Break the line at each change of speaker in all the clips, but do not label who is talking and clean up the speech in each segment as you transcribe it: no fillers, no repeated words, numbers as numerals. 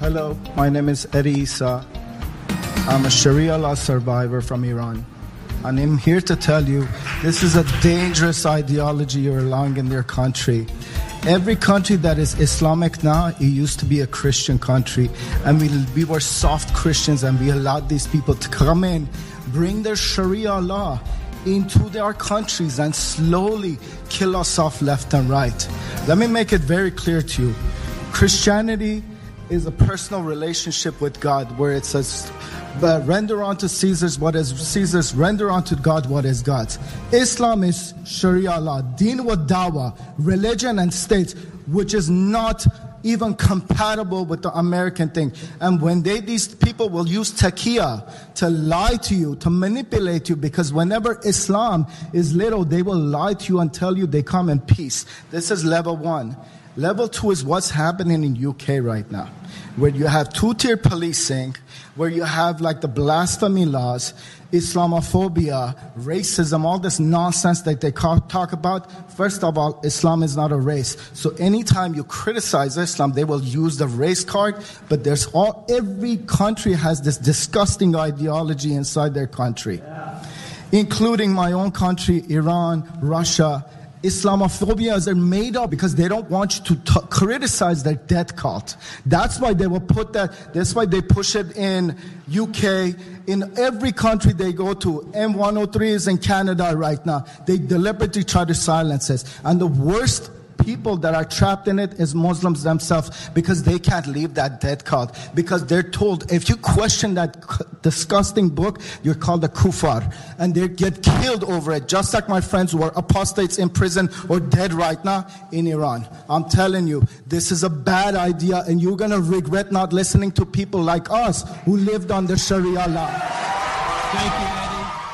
Hello, my name is Eddie Issa. I'm a Sharia law survivor from Iran. And I'm here to tell you, this is a dangerous ideology you're allowing in your country. Every country that is Islamic now, it used to be a Christian country. And we were soft Christians, and we allowed these people to come in, bring their Sharia law into their countries and slowly kill us off left and right. Let me make it very clear to you. Christianity is a personal relationship with God, where it says, render unto Caesar's what is Caesar's, render unto God what is God's. Islam is Sharia law, deen wa dawah, religion and state, which is not even compatible with the American thing. And when these people will use taqiyya to lie to you, to manipulate you, because whenever Islam is little, they will lie to you and tell you they come in peace. This is level 1. Level 2 is what's happening in UK right now, where you have two-tier policing, where you have like the blasphemy laws, Islamophobia, racism, all this nonsense that they talk about. First of all, Islam is not a race. So anytime you criticize Islam, they will use the race card. But every country has this disgusting ideology inside their country, including my own country, Iran, Russia. Islamophobia is made up because they don't want you to criticize their death cult. That's why they will put that. That's why they push it in UK. In every country they go to, M103 is in Canada right now. They deliberately try to silence us. And the worst people that are trapped in it is Muslims themselves, because they can't leave that death cult, because they're told if you question that disgusting book, you're called a kuffar, and they get killed over it, just like my friends who are apostates in prison or dead right now in Iran. I'm telling you, this is a bad idea, and you're going to regret not listening to people like us who lived under Sharia law.
Thank you, Eddie.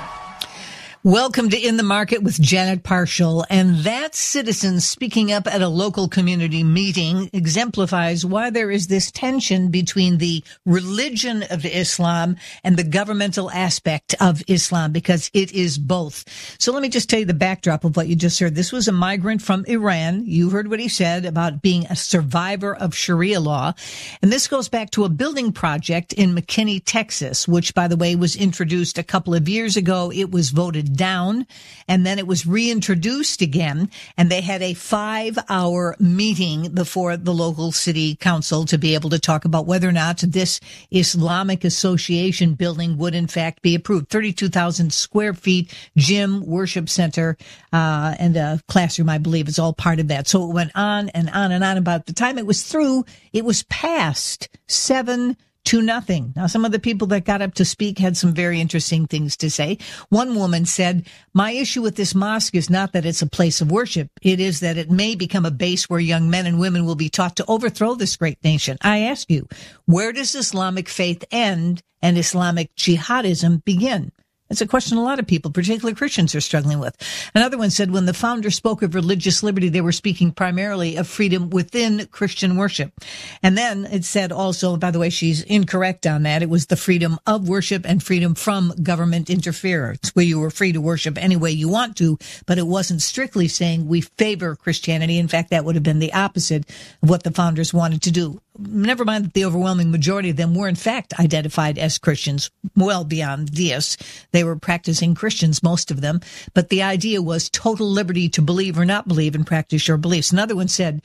Welcome to In the Market with Janet Parshall. And that citizen speaking up at a local community meeting exemplifies why there is this tension between the religion of Islam and the governmental aspect of Islam, because it is both. So let me just tell you the backdrop of what you just heard. This was a migrant from Iran. You heard what he said about being a survivor of Sharia law. And this goes back to a building project in McKinney, Texas, which, by the way, was introduced a couple of years ago. It was voted down, and then it was reintroduced again, and they had a 5-hour meeting before the local city council to be able to talk about whether or not this Islamic Association building would in fact be approved. 32,000 square feet, gym, worship center, and a classroom, I believe, is all part of that. So it went on and on and on. About the time it was through, it was passed 7-0. Now, some of the people that got up to speak had some very interesting things to say. One woman said, my issue with this mosque is not that it's a place of worship. It is that it may become a base where young men and women will be taught to overthrow this great nation. I ask you, where does Islamic faith end and Islamic jihadism begin? It's a question a lot of people, particularly Christians, are struggling with. Another one said when the founder spoke of religious liberty, they were speaking primarily of freedom within Christian worship. And then it said also, by the way, she's incorrect on that. It was the freedom of worship and freedom from government interference, where you were free to worship any way you want to, but it wasn't strictly saying we favor Christianity. In fact, that would have been the opposite of what the founders wanted to do. Never mind that the overwhelming majority of them were in fact identified as Christians, well beyond this. They were practicing Christians, most of them. But the idea was total liberty to believe or not believe and practice your beliefs. Another one said,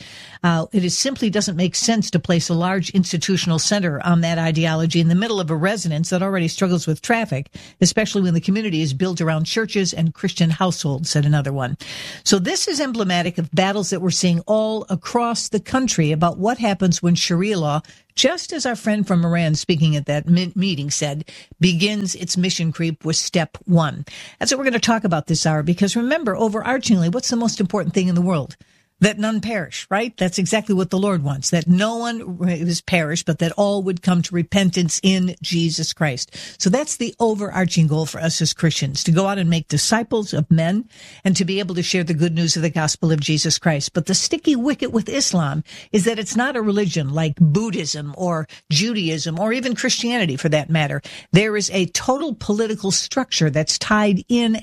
simply doesn't make sense to place a large institutional center on that ideology in the middle of a residence that already struggles with traffic, especially when the community is built around churches and Christian households, said another one. So this is emblematic of battles that we're seeing all across the country about what happens when Sharia law, just as our friend from Iran speaking at that meeting said, begins its mission creep with step 1. That's what we're going to talk about this hour, because remember, overarchingly, what's the most important thing in the world? That none perish, right? That's exactly what the Lord wants, that no one is perished, but that all would come to repentance in Jesus Christ. So that's the overarching goal for us as Christians, to go out and make disciples of men and to be able to share the good news of the gospel of Jesus Christ. But the sticky wicket with Islam is that it's not a religion like Buddhism or Judaism or even Christianity for that matter. There is a total political structure that's tied in and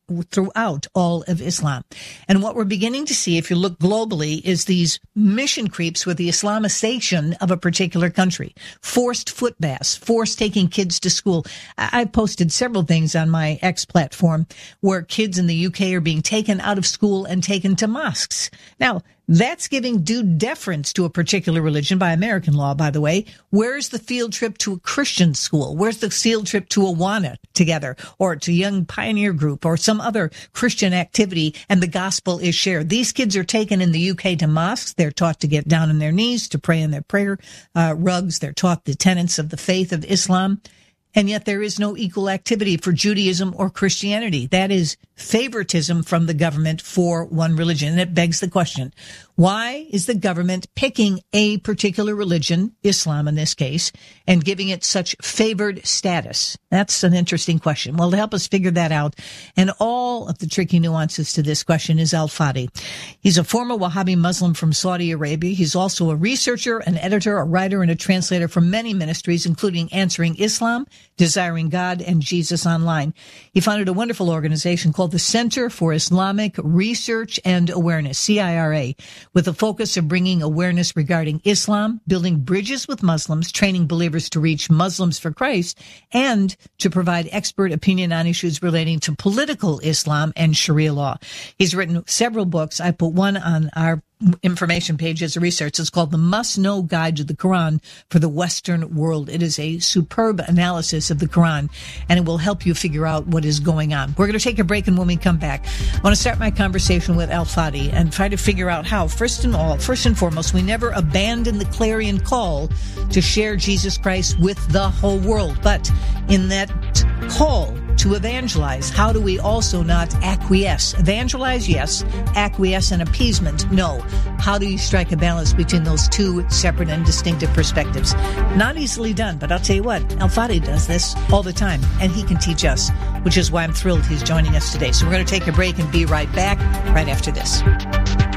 throughout all of Islam. And what we're beginning to see, if you look globally, is these mission creeps with the Islamization of a particular country. Forced foot baths, forced taking kids to school. I've posted several things on my X platform where kids in the UK are being taken out of school and taken to mosques. Now, that's giving due deference to a particular religion by American law, by the way. Where's the field trip to a Christian school? Where's the field trip to Awana together, or to Young Pioneer Group, or some other Christian activity, and the gospel is shared? These kids are taken in the UK to mosques. They're taught to get down on their knees, to pray in their prayer rugs. They're taught the tenets of the faith of Islam. And yet there is no equal activity for Judaism or Christianity. That is favoritism from the government for one religion. And it begs the question, why is the government picking a particular religion, Islam in this case, and giving it such favored status? That's an interesting question. Well, to help us figure that out and all of the tricky nuances to this question is Al-Fadi. He's a former Wahhabi Muslim from Saudi Arabia. He's also a researcher, an editor, a writer, and a translator for many ministries, including Answering Islam, Desiring God, and Jesus Online. He founded a wonderful organization called the Center for Islamic Research and Awareness, CIRA, with a focus of bringing awareness regarding Islam, building bridges with Muslims, training believers to reach Muslims for Christ, and to provide expert opinion on issues relating to political Islam and Sharia law. He's written several books. I put one on our information page as a research. It's called The Must-Know Guide to the Quran for the Western World. It is a superb analysis of the Quran, and it will help you figure out what is going on. We're going to take a break, and when we come back, I want to start my conversation with Al-Fadi and try to figure out how, first and foremost, we never abandon the clarion call to share Jesus Christ with the whole world. But in that call to evangelize, how do we also not acquiesce? Evangelize, yes. Acquiesce and appeasement, no. How do you strike a balance between those two separate and distinctive perspectives? Not easily done, but I'll tell you what, Al-Fadi does this all the time, and he can teach us, which is why I'm thrilled he's joining us today. So we're going to take a break and be right back right after this.